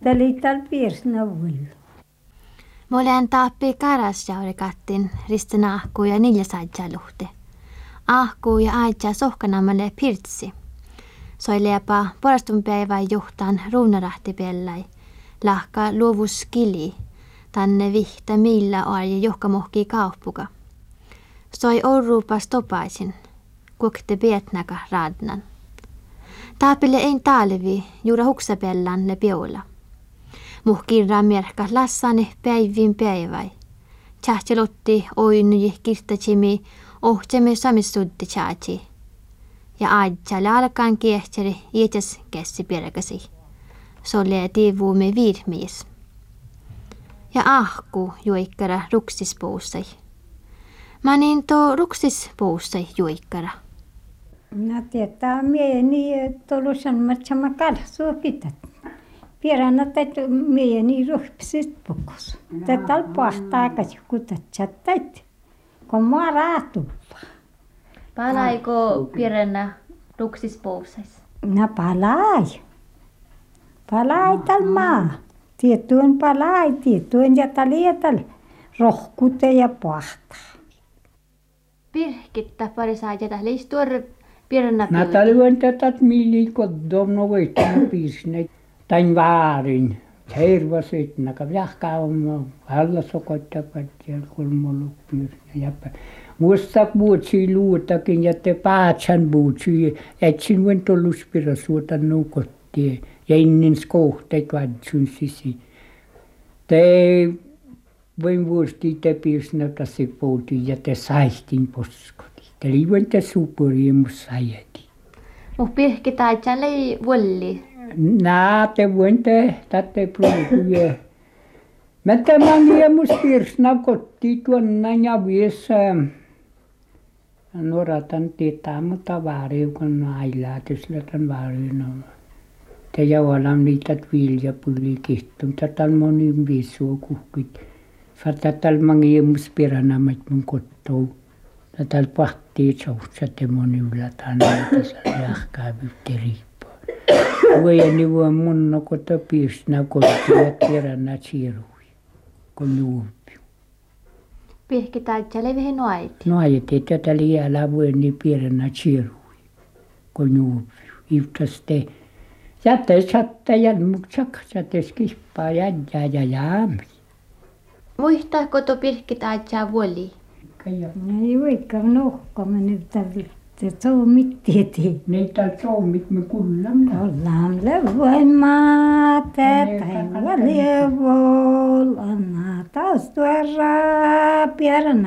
Täli tal piirsna vullu. Mä olen taappi karasjaurikattin ristina ahkuu ja niljasaitjaluhti. Ahkuu ja aitja sohkanamalle pirtsi. Soi lepa porastun päivän juhtaan ruunarahtipellai. Lahka luovus kili. Tänne vihtä millä arje johkamohkii kauppuka. Soi orruupas topaisin. Kuokte pietnäkä radnan. Taapille ein talvi juura huksapellan le piola. Muhkirra merkka lassani päivin päiväi. Tjahtilotti oinuji kirtatsimi ohtsemi samissuddi tjaachi. Ja aidjale alkaan kiehteri iätäs kässi perkäsi. Solle tiivuume viidmies. Ja ahku juikkara ruksispuusai. Mä niin to ruksispuusai juikkara. Mä tietää mieni tolusan matsama kalsua kitat. Pieränä täytyy mieni ruhpisit pukos. Tätä on pahtaa kutat chattait. Kun mä raatuppa. Palaiko pieränä ruksispuusais? Nä palai. Palai tal maa. Tiettyyn palai, tiettyyn jätä lietal. Rohkute ja pahtaa. Pirkittä pari saa jätä liistua pieränä pilki. Natalven tätä mieli koddomno voittana piisne. Tain vaarin. Tervasit naka jahka on alla sokottapat ja kolmolu piisne. Muistak muutsi luutakin ja te paatsan muutsi. Etsin voin tolluspira suota nukottiin. Ja ennen skohteet vadsun sisi. Te voin vuosti te piisne kasi poutiin ja te saistin poskoti. Te liivoin te supuri mus sajeti. Pirkki taitsan lei vulli. Nää te voin te tätte pruukuja. Mä tämän mus piirsna kotiin tuonna ja vies. Noratan tietää, mutta vaariukon ailaatusilla tämän vaariun. Te jauhalan niitä viljapulli kihtun. Tätä on moni viisua kuhkit. Tätä on mangi mus piiranamat mun kotoa. Tätä on pahtii tsohtsat ja moni ylätään. Tässä jahkaa vytteriippaa. Vuojeni vuon mun nokota piirsna kotiin ja piirana siirui. Kun juupi. Pirkki taitsan lei vähän noiti. No ajattelin, että tätä liiälä vuonni piirana siirui. Kun juupi. Yhtäste. Jätes satta jälmuksak. Jätes kippaa jäjää ja jäämi. Muistaako to pirkki taitsan vulli? Ei vaikka nuhkama nyt te soumit tietää. Niitä soumit me kullamme. Ollaan voimaa tätä valjevolla. Taas tuoda pieränä.